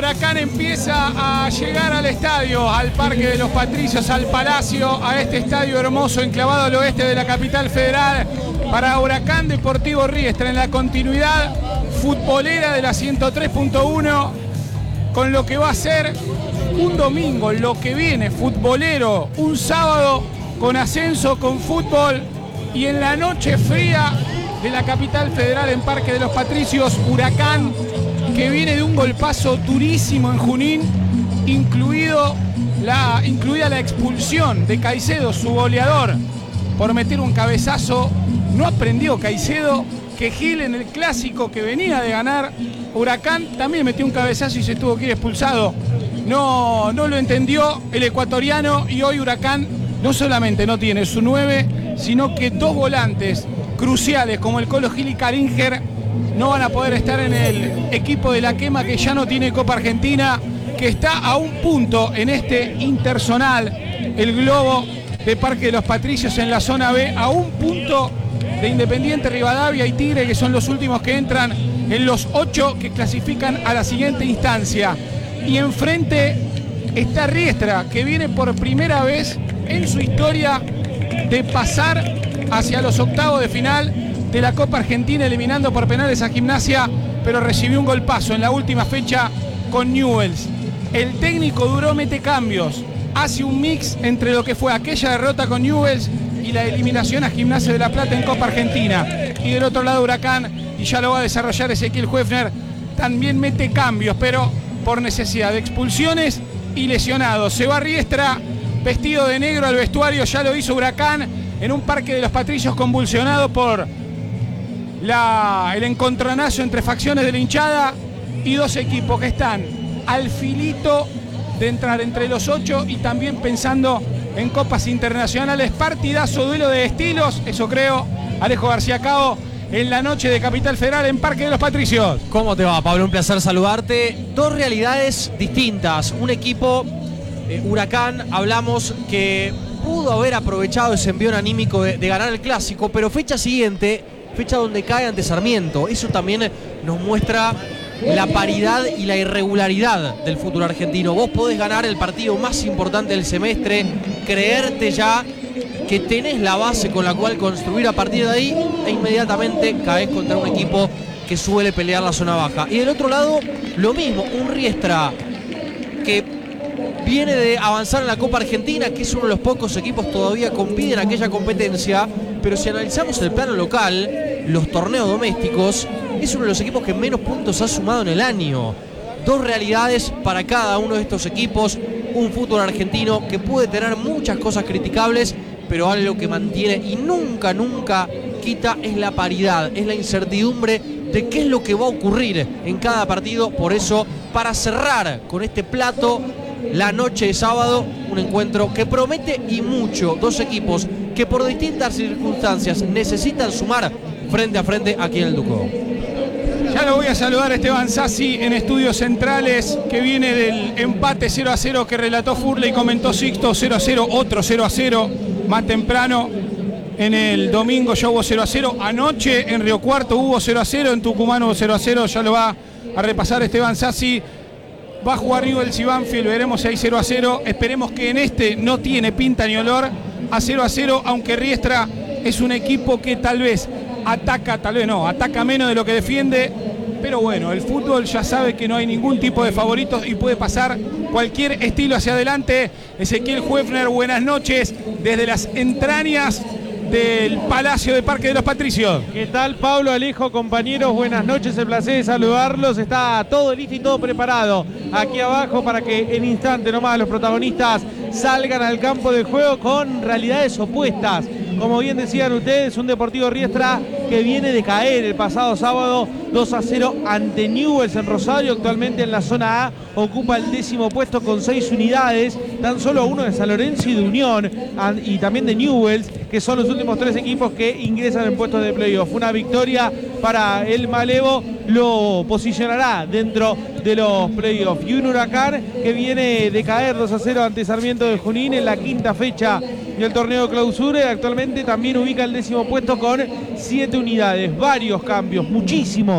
Huracán empieza a llegar al estadio, al Parque de los Patricios, al Palacio, a este estadio hermoso enclavado al oeste de la capital federal, para Huracán Deportivo Riestra, en la continuidad futbolera de la 103.1, con lo que va a ser un domingo, lo que viene, futbolero, un sábado con ascenso, con fútbol, y en la noche fría de la capital federal en Parque de los Patricios, Huracán, que viene de un golpazo durísimo en Junín, incluida la expulsión de Caicedo, su goleador, por meter un cabezazo. No aprendió Caicedo, que Gil en el clásico que venía de ganar Huracán también metió un cabezazo y se tuvo que ir expulsado. No lo entendió el ecuatoriano, y hoy Huracán no solamente no tiene su 9, sino que dos volantes cruciales como el Colo Gil y Caringer no van a poder estar en el equipo de la quema, que ya no tiene Copa Argentina, que está a un punto en este interzonal, el globo de Parque de los Patricios en la zona B, a un punto de Independiente, Rivadavia y Tigre, que son los últimos que entran en los 8 que clasifican a la siguiente instancia. Y enfrente está Riestra, que viene por primera vez en su historia de pasar hacia los octavos de final de la Copa Argentina, eliminando por penales a Gimnasia, pero recibió un golpazo en la última fecha con Newell's. El técnico Duró mete cambios, hace un mix entre lo que fue aquella derrota con Newell's y la eliminación a Gimnasia de La Plata en Copa Argentina. Y del otro lado Huracán, y ya lo va a desarrollar Ezequiel Huefner, también mete cambios, pero por necesidad de expulsiones y lesionados. Se va Riestra vestido de negro al vestuario, ya lo hizo Huracán en un Parque de los Patricios convulsionado por el encontronazo entre facciones de la hinchada, y dos equipos que están al filito de entrar entre los 8 y también pensando en copas internacionales. Partidazo, duelo de estilos, eso creo. Alejo García Cao, en la noche de Capital Federal en Parque de los Patricios. ¿Cómo te va, Pablo? Un placer saludarte. Dos realidades distintas. Un equipo, Huracán, hablamos que pudo haber aprovechado ese envión anímico de ganar el clásico, pero fecha siguiente, fecha donde cae ante Sarmiento. Eso también nos muestra la paridad y la irregularidad del fútbol argentino. Vos podés ganar el partido más importante del semestre, creerte ya que tenés la base con la cual construir a partir de ahí, e inmediatamente caés contra un equipo que suele pelear la zona baja. Y del otro lado, lo mismo, un Riestra que viene de avanzar en la Copa Argentina, que es uno de los pocos equipos todavía con vida en aquella competencia, pero si analizamos el plano local, los torneos domésticos, es uno de los equipos que menos puntos ha sumado en el año. Dos realidades para cada uno de estos equipos, un fútbol argentino que puede tener muchas cosas criticables, pero algo que mantiene y nunca quita es la paridad, es la incertidumbre de qué es lo que va a ocurrir en cada partido. Por eso, para cerrar con este plato la noche de sábado, un encuentro que promete y mucho. Dos equipos que por distintas circunstancias necesitan sumar frente a frente aquí en el Ducó. Ya lo voy a saludar a Esteban Sassi en Estudios Centrales, que viene del empate 0-0 que relató Furla y comentó Sixto. 0-0, otro 0-0 más temprano. En el domingo ya hubo 0-0. Anoche en Río Cuarto hubo 0-0, en Tucumán hubo 0-0. Ya lo va a repasar Esteban Sassi. Va a jugar Newell's y Banfield, veremos si hay 0-0. Esperemos que en este no tiene pinta ni olor a 0-0, aunque Riestra es un equipo que tal vez ataca, tal vez no, ataca menos de lo que defiende. Pero bueno, el fútbol ya sabe que no hay ningún tipo de favoritos y puede pasar cualquier estilo hacia adelante. Ezequiel Huefner, buenas noches desde las entrañas del Palacio de Parque de los Patricios. ¿Qué tal, Pablo, Alejo, compañeros? Buenas noches, el placer de saludarlos. Está todo listo y todo preparado aquí abajo para que en instante nomás los protagonistas salgan al campo de juego con realidades opuestas. Como bien decían ustedes, un Deportivo Riestra que viene de caer el pasado sábado 2-0 ante Newell's en Rosario. Actualmente en la zona A ocupa el 10º puesto con 6 unidades, tan solo uno de San Lorenzo y de Unión, y también de Newell's, que son los últimos 3 equipos que ingresan en puestos de playoff. Una victoria para el Malevo lo posicionará dentro de los playoffs. Y un Huracán que viene de caer 2-0 ante Sarmiento de Junín en la 5ª fecha del torneo clausura. Actualmente también ubica el 10º puesto con 7 unidades. Varios cambios, muchísimos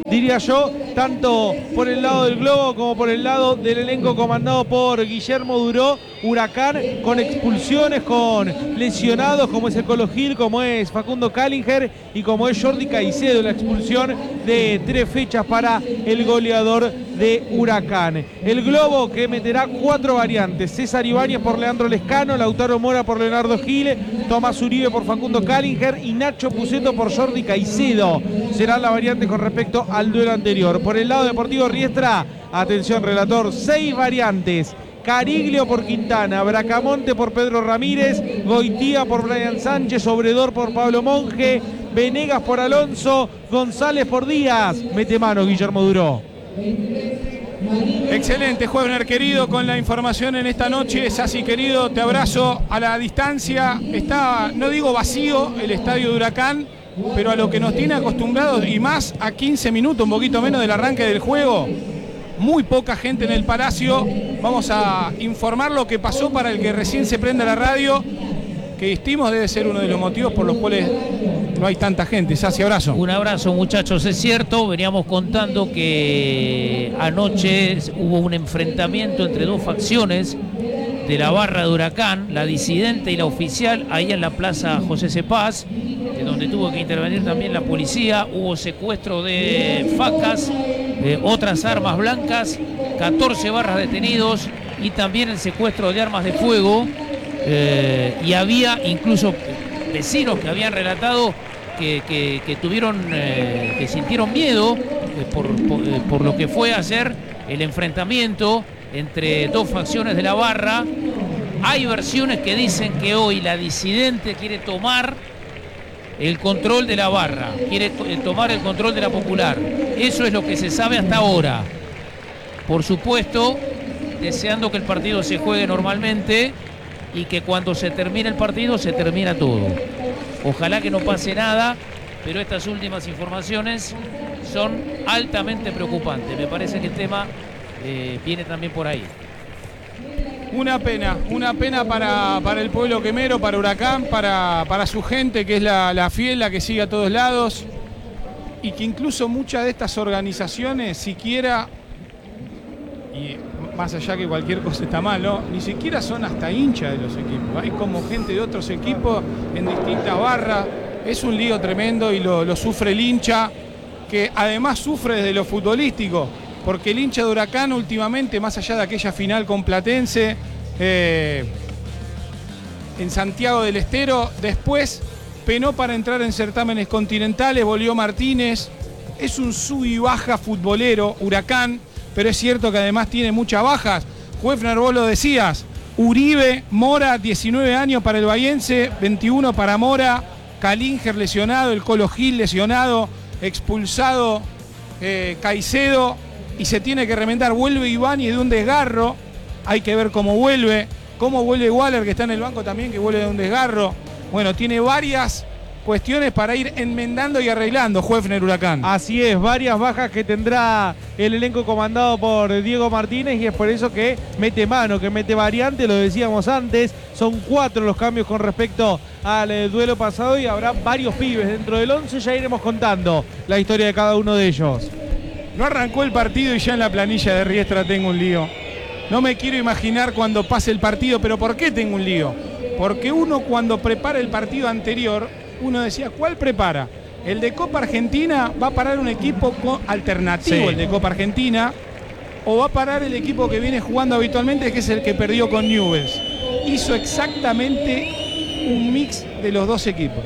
diría yo, tanto por el lado del globo como por el lado del elenco comandado por Guillermo Duró. Huracán con expulsiones, con lesionados, como es el Colo Gil, como es Facundo Kallinger y como es Jordi Caicedo, la expulsión de 3 fechas para el goleador de Huracán. El globo que meterá 4 variantes: César Ibáñez por Leandro Lescano, Lautaro Mora por Leonardo Gil, Tomás Uribe por Facundo Kallinger y Nacho Puceto por Jordi Caicedo. Será la variante con respecto al duelo anterior. Por el lado de Deportivo Riestra, atención relator, 6 variantes: Cariglio por Quintana, Bracamonte por Pedro Ramírez, Goitía por Brian Sánchez, Obredor por Pablo Monge, Venegas por Alonso, González por Díaz. Mete mano Guillermo Duró. Excelente, Juebner querido, con la información en esta noche. Sassi querido, te abrazo a la distancia. Está, no digo vacío, el estadio de Huracán, pero a lo que nos tiene acostumbrados, y más a 15 minutos, un poquito menos del arranque del juego. Muy poca gente en el Palacio. Vamos a informar lo que pasó para el que recién se prenda la radio, que estimo debe ser uno de los motivos por los cuales no hay tanta gente. Sassi, abrazo. Un abrazo, muchachos. Es cierto, veníamos contando que anoche hubo un enfrentamiento entre 2 facciones de la barra de Huracán, la disidente y la oficial, ahí en la plaza José Cepaz, donde tuvo que intervenir también la policía. Hubo secuestro de facas, otras armas blancas, 14 barras detenidos y también el secuestro de armas de fuego. Y había incluso vecinos que habían relatado que tuvieron, que sintieron miedo por lo que fue ayer el enfrentamiento entre 2 facciones de la barra. Hay versiones que dicen que hoy la disidente quiere tomar el control de la barra, quiere tomar el control de la popular. Eso es lo que se sabe hasta ahora. Por supuesto, deseando que el partido se juegue normalmente y que cuando se termine el partido se termina todo. Ojalá que no pase nada, pero estas últimas informaciones son altamente preocupantes. Me parece que el tema viene también por ahí. Una pena para el pueblo quemero, para Huracán, para su gente, que es la fiel, la que sigue a todos lados, y que incluso muchas de estas organizaciones siquiera, y más allá que cualquier cosa está mal, ¿no?, ni siquiera son hasta hinchas de los equipos. Hay como gente de otros equipos en distintas barras. Es un lío tremendo y lo sufre el hincha, que además sufre desde lo futbolístico, porque el hincha de Huracán últimamente, más allá de aquella final con Platense en Santiago del Estero, después penó para entrar en certámenes continentales, volvió Martínez. Es un sub y baja futbolero Huracán, pero es cierto que además tiene muchas bajas. Juefner, vos lo decías, Uribe, Mora, 19 años para el bahiense, 21 para Mora, Kallinger lesionado, el Colo Gil lesionado, expulsado Caicedo, y se tiene que remendar. Vuelve Ibáñez de un desgarro, hay que ver cómo vuelve Waller, que está en el banco también, que vuelve de un desgarro. Bueno, tiene varias cuestiones para ir enmendando y arreglando Juefner Huracán. Así es, varias bajas que tendrá el elenco comandado por Diego Martínez, y es por eso que mete mano, que mete variante, lo decíamos antes. Son 4 los cambios con respecto al duelo pasado y habrá varios pibes dentro del 11. Ya iremos contando la historia de cada uno de ellos. No arrancó el partido y ya en la planilla de Riestra tengo un lío. No me quiero imaginar cuando pase el partido, pero ¿por qué tengo un lío? Porque uno, cuando prepara el partido anterior, uno decía, ¿cuál prepara? El de Copa Argentina va a parar un equipo alternativo, sí, el de Copa Argentina, o va a parar el equipo que viene jugando habitualmente, que es el que perdió con Newell's. Hizo exactamente un mix de los 2 equipos.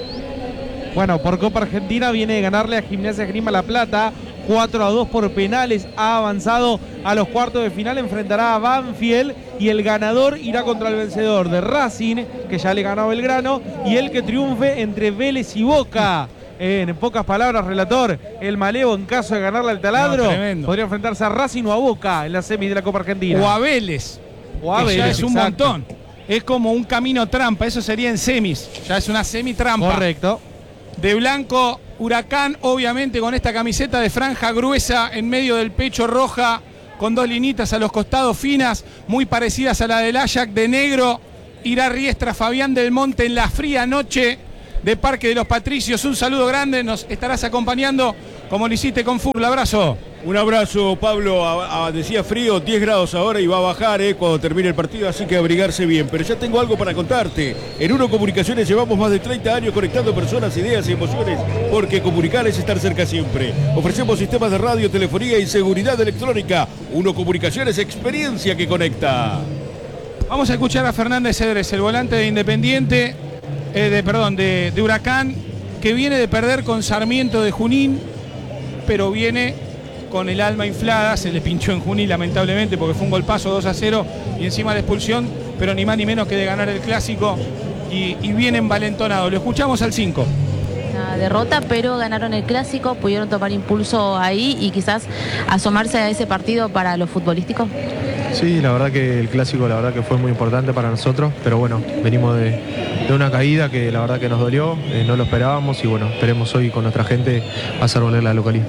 Bueno, por Copa Argentina viene de ganarle a Gimnasia Esgrima La Plata 4-2 por penales. Ha avanzado a los cuartos de final, enfrentará a Banfield y el ganador irá contra el vencedor de Racing, que ya le ganó a Belgrano, y el que triunfe entre Vélez y Boca. En pocas palabras, relator, el Malevo, en caso de ganarle al Taladro, podría enfrentarse a Racing o a Boca en la semis de la Copa Argentina. O a Vélez. O a Vélez, ya es un exacto. montón. Es como un camino trampa, eso sería en semis. Ya es una semi-trampa. Correcto. De blanco, Huracán, obviamente con esta camiseta de franja gruesa en medio del pecho, roja, con 2 linitas a los costados finas, muy parecidas a la del Ajax. De negro irá Riestra, Fabián del Monte, en la fría noche de Parque de los Patricios. Un saludo grande, nos estarás acompañando como lo hiciste con Furla. Abrazo. Un abrazo, Pablo. Decía frío, 10 grados ahora y va a bajar cuando termine el partido, así que abrigarse bien. Pero ya tengo algo para contarte. En Uno Comunicaciones llevamos más de 30 años conectando personas, ideas y emociones, porque comunicar es estar cerca siempre. Ofrecemos sistemas de radio, telefonía y seguridad electrónica. Uno Comunicaciones, experiencia que conecta. Vamos a escuchar a Fernández Cedrés, el volante de Independiente, de Huracán, que viene de perder con Sarmiento de Junín, pero viene con el alma inflada. Se le pinchó en Junín lamentablemente porque fue un golpazo 2-0 y encima la expulsión, pero ni más ni menos que de ganar el clásico y viene envalentonado. Lo escuchamos al 5. Una derrota, pero ganaron el clásico, pudieron tomar impulso ahí y quizás asomarse a ese partido para lo futbolístico. Sí, la verdad que el clásico fue muy importante para nosotros, pero bueno, venimos de una caída que la verdad que nos dolió, no lo esperábamos y bueno, esperemos hoy con nuestra gente hacer volver la localidad.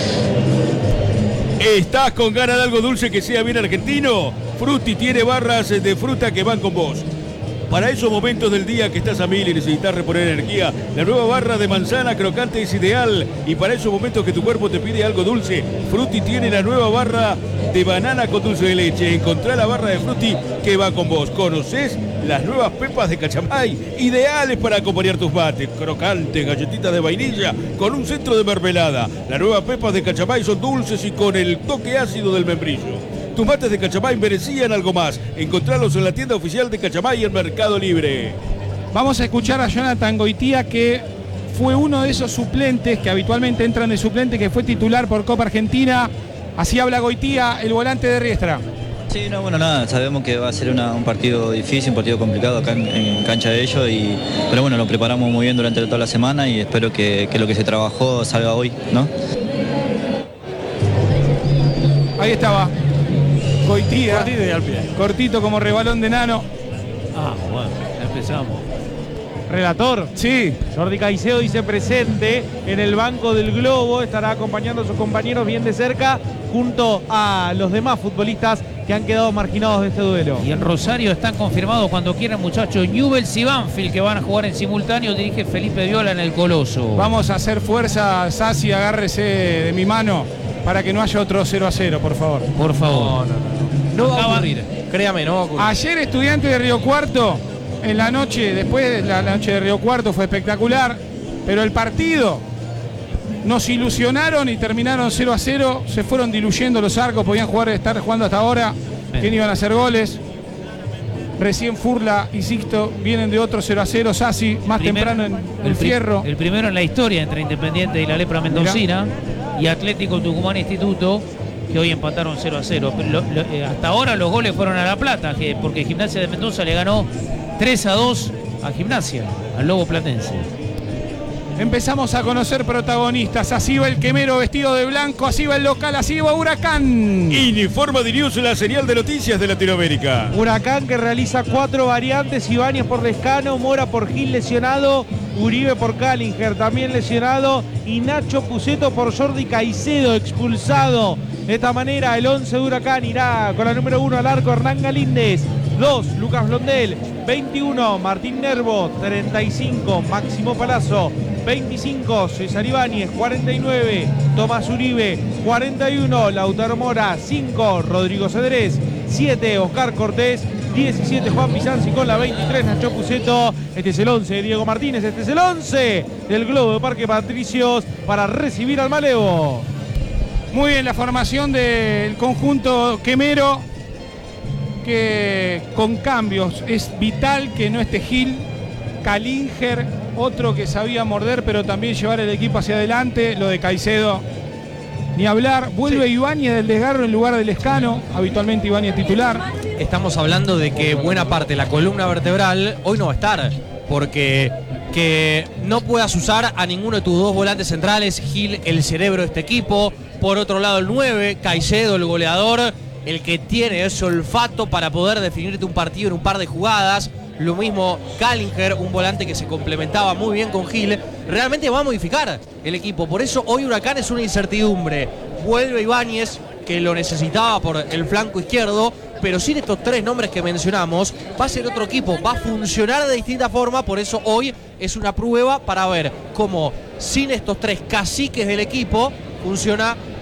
¿Estás con ganas de algo dulce que sea bien argentino? Frutti tiene barras de fruta que van con vos. Para esos momentos del día que estás a mil y necesitas reponer energía, la nueva barra de manzana crocante es ideal. Y para esos momentos que tu cuerpo te pide algo dulce, Frutti tiene la nueva barra de banana con dulce de leche. Encontrá la barra de Frutti que va con vos. ¿Conocés las nuevas pepas de Cachamay? Ideales para acompañar tus mates. Crocantes, galletitas de vainilla con un centro de mermelada. Las nuevas pepas de Cachamay son dulces y con el toque ácido del membrillo. Tus mates de Cachamay merecían algo más. Encontralos en la tienda oficial de Cachamay y en Mercado Libre. Vamos a escuchar a Jonathan Goitía, que fue uno de esos suplentes que habitualmente entran de suplente, que fue titular por Copa Argentina. Así habla Goitía, el volante de Riestra. Sí, no, bueno, nada, sabemos que va a ser un partido difícil, un partido complicado acá en cancha de ellos, pero bueno, lo preparamos muy bien durante toda la semana y espero que lo que se trabajó salga hoy, ¿no? Ahí estaba Goitía, cortito como rebalón de nano. Bueno, empezamos. Relator, sí. Jordi Caicedo dice presente en el banco del Globo, estará acompañando a sus compañeros bien de cerca junto a los demás futbolistas que han quedado marginados de este duelo. Y en Rosario están confirmados cuando quieran, muchachos, Newell's y Banfield, que van a jugar en simultáneo. Dirige Felipe Viola en el Coloso. Vamos a hacer fuerza, Sassi, agárrese de mi mano para que no haya otro 0-0, por favor. Por favor. No va a ocurrir, créame, no va a ocurrir. Ayer Estudiantes de Río Cuarto, en la noche, después de la noche de Río Cuarto, fue espectacular, pero el partido nos ilusionaron y terminaron 0-0, se fueron diluyendo los arcos, podían estar jugando hasta ahora, que no iban a hacer goles. Recién Furla y Sixto vienen de otro 0-0, Sassi, más temprano en el Fierro. El primero en la historia entre Independiente y la Lepra Mendocina. Mirá. Y Atlético Tucumán Instituto, que hoy empataron 0-0. Hasta ahora los goles fueron a La Plata, porque Gimnasia de Mendoza le ganó 3-2 a Gimnasia, al Lobo Platense. Empezamos a conocer protagonistas. Así va el quemero vestido de blanco, así va el local, así va Huracán. Informa de News, la señal de noticias de Latinoamérica. Huracán que realiza 4 variantes: Ibáñez por Lescano, Mora por Gil lesionado, Uribe por Callinger también lesionado y Nacho Puceto por Jordi Caicedo expulsado. De esta manera el 11 de Huracán irá con la número 1 al arco Hernán Galíndez, 2 Lucas Blondel, 21 Martín Nervo, 35 Máximo Palazzo, 25 César Ibáñez, 49 Tomás Uribe, 41 Lautaro Mora, 5 Rodrigo Cedrés, 7 Oscar Cortés, 17 Juan Bizanzi con la 23 Nacho Puceto. Este es el 11 de Diego Martínez, este es el 11 del Globo de Parque Patricios para recibir al Malevo. Muy bien la formación del conjunto quemero, que con cambios es vital que no esté Gil, Callinger, otro que sabía morder pero también llevar el equipo hacia adelante. Lo de Caicedo, ni hablar. Vuelve Ibáñez del desgarro en lugar del Lescano, habitualmente Ibáñez titular. Estamos hablando de que buena parte de la columna vertebral hoy no va a estar, porque que no puedas usar a ninguno de tus dos volantes centrales, Gil, el cerebro de este equipo, por otro lado el 9, Caicedo, el goleador, el que tiene ese olfato para poder definirte un partido en un par de jugadas. Lo mismo Callinger, un volante que se complementaba muy bien con Gil. Realmente va a modificar el equipo, por eso hoy Huracán es una incertidumbre. Vuelve Ibáñez, que lo necesitaba por el flanco izquierdo, pero sin estos 3 nombres que mencionamos, va a ser otro equipo, va a funcionar de distinta forma. Por eso hoy es una prueba para ver cómo, sin estos 3 caciques del equipo, funciona